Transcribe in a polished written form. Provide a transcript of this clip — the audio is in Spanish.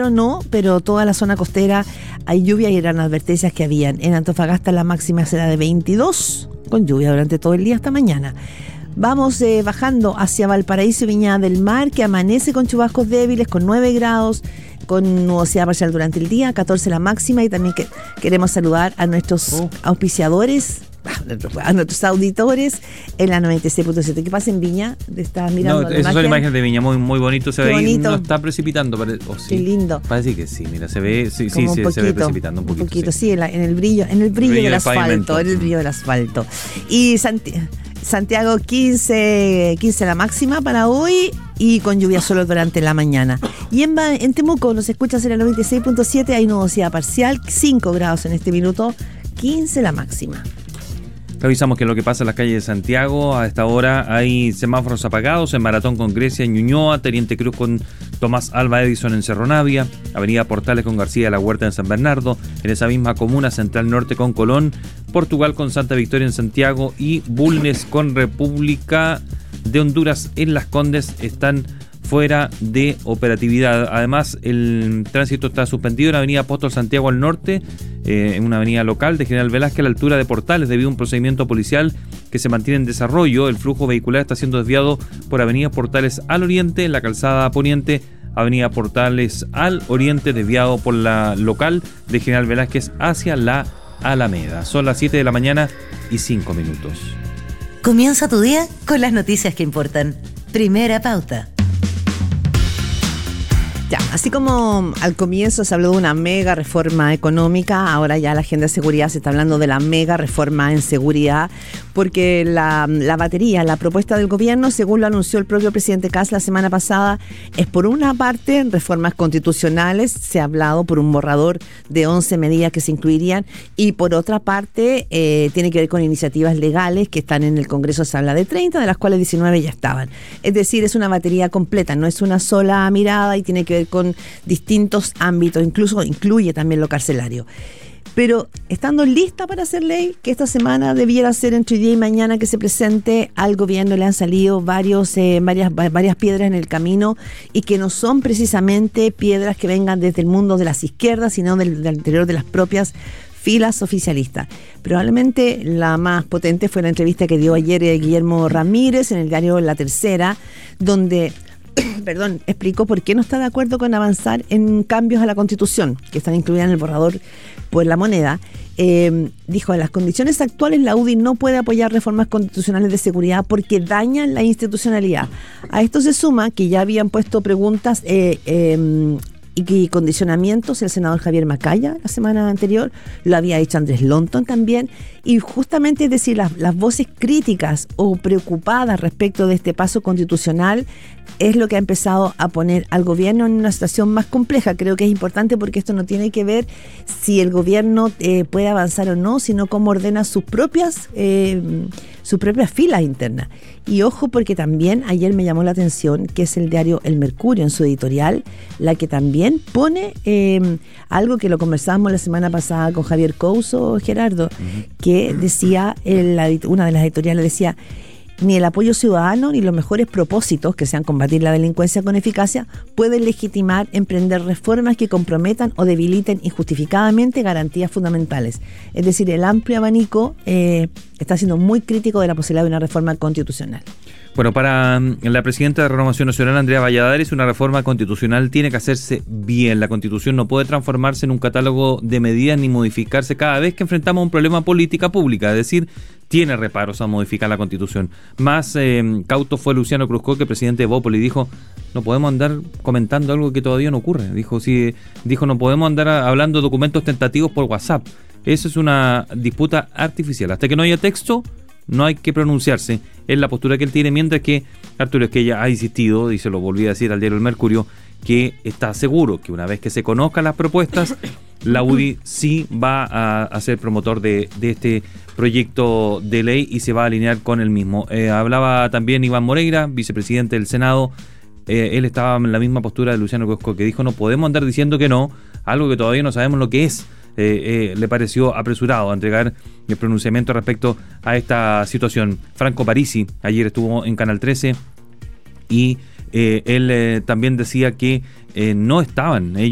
costero no, pero toda la zona costera hay lluvia y eran advertencias que habían. En Antofagasta la máxima será de 22, con lluvia durante todo el día hasta mañana. Vamos bajando hacia Valparaíso y Viña del Mar, que amanece con chubascos débiles, con 9 grados, con nubosidad parcial durante el día, 14 la máxima. Y también queremos saludar a nuestros auspiciadores, a nuestros auditores en la 96.7. ¿Qué pasa en Viña? Estás mirando. No, esas son imágenes de Viña, muy, muy bonito. Se ve ahí, no está precipitando. Sí. Qué lindo. Parece que sí, mira, se ve, sí, se ve precipitando un poquito. Sí, en el brillo del asfalto. En el brillo del asfalto. Y Santiago 15 la máxima para hoy y con lluvia solo durante la mañana. Y en Temuco nos escuchas en el 96.7, hay nubosidad parcial, 5 grados en este minuto, 15 la máxima. Revisamos que lo que pasa en las calles de Santiago. A esta hora hay semáforos apagados en Maratón con Grecia en Ñuñoa, Teniente Cruz con Tomás Alva Edison en Cerro Navia, Avenida Portales con García de la Huerta en San Bernardo, en esa misma comuna Central Norte con Colón, Portugal con Santa Victoria en Santiago y Bulnes con República de Honduras en Las Condes están fuera de operatividad. Además, el tránsito está suspendido en la avenida Apóstol Santiago al norte, en una avenida local de General Velázquez a la altura de Portales, debido a un procedimiento policial que se mantiene en desarrollo. El flujo vehicular está siendo desviado por avenida Portales al oriente, la calzada poniente, avenida Portales al oriente, desviado por la local de General Velázquez hacia la Alameda. Son las 7 de la mañana y 5 minutos. Comienza tu día con las noticias que importan. Primera pauta. Ya, así como al comienzo se habló de una mega reforma económica, ahora ya la agenda de seguridad se está hablando de la mega reforma en seguridad, porque la batería, la propuesta del gobierno, según lo anunció el propio presidente Kast la semana pasada, es por una parte reformas constitucionales, se ha hablado por un borrador de 11 medidas que se incluirían, y por otra parte tiene que ver con iniciativas legales que están en el Congreso, se habla de 30, de las cuales 19 ya estaban. Es decir, es una batería completa, no es una sola mirada y tiene que ver con distintos ámbitos, incluso incluye también lo carcelario. Pero estando lista para hacer ley, que esta semana debiera ser entre hoy día y mañana que se presente al gobierno, le han salido varias piedras en el camino, y que no son precisamente piedras que vengan desde el mundo de las izquierdas, sino del interior de las propias filas oficialistas. Probablemente la más potente fue la entrevista que dio ayer Guillermo Ramírez en el diario La Tercera, donde explicó por qué no está de acuerdo con avanzar en cambios a la Constitución, que están incluidas en el borrador por la moneda. Dijo, en las condiciones actuales la UDI no puede apoyar reformas constitucionales de seguridad porque dañan la institucionalidad. A esto se suma que ya habían puesto preguntas y condicionamientos el senador Javier Macaya la semana anterior, lo había hecho Andrés Lonton también, y justamente, es decir, las voces críticas o preocupadas respecto de este paso constitucional es lo que ha empezado a poner al gobierno en una situación más compleja. Creo que es importante porque esto no tiene que ver si el gobierno puede avanzar o no, sino cómo ordena sus propias filas internas. Y ojo, porque también ayer me llamó la atención que es el diario El Mercurio en su editorial la que también pone algo que lo conversábamos la semana pasada con Javier Couso, Gerardo, que decía, una de las editoriales decía: ni el apoyo ciudadano ni los mejores propósitos, que sean combatir la delincuencia con eficacia, pueden legitimar emprender reformas que comprometan o debiliten injustificadamente garantías fundamentales. Es decir, el amplio abanico está siendo muy crítico de la posibilidad de una reforma constitucional. Bueno, para la presidenta de Renovación Nacional, Andrea Valladares, una reforma constitucional tiene que hacerse bien. La Constitución no puede transformarse en un catálogo de medidas ni modificarse cada vez que enfrentamos un problema política pública. Es decir, tiene reparos a modificar la Constitución. Más cauto fue Luciano Cruzcoque, que presidente de Bópoli, dijo: no podemos andar comentando algo que todavía no ocurre. Dijo, no podemos andar hablando de documentos tentativos por WhatsApp. Eso es una disputa artificial. Hasta que no haya texto, no hay que pronunciarse. Es la postura que él tiene, mientras que Arturo Esquella ha insistido, y se lo volví a decir al diario El Mercurio, que está seguro que una vez que se conozcan las propuestas, la UDI sí va a ser promotor de este proyecto de ley y se va a alinear con el mismo. Hablaba también Iván Moreira, vicepresidente del Senado. Él estaba en la misma postura de Luciano Cruzcoque, que dijo: no podemos andar diciendo que no, algo que todavía no sabemos lo que es. Le pareció apresurado a entregar el pronunciamiento respecto a esta situación. Franco Parisi ayer estuvo en Canal 13 y él también decía que no estaban ellos